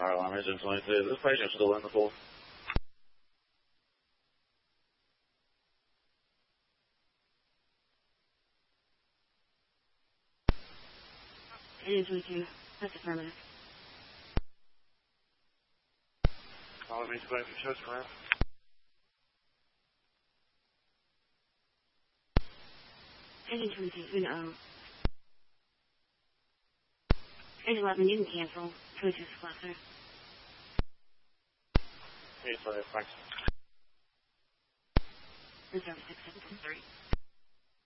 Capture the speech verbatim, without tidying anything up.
Fire alarm engine twenty-two. Is this patient still in the pool? Engine twenty-two. That's affirmative. All means going for chest cramp. Engine twenty-two, no. Engine eleven, you can cancel. twenty-two is cluster. Yes, thanks. Reserve six seven three.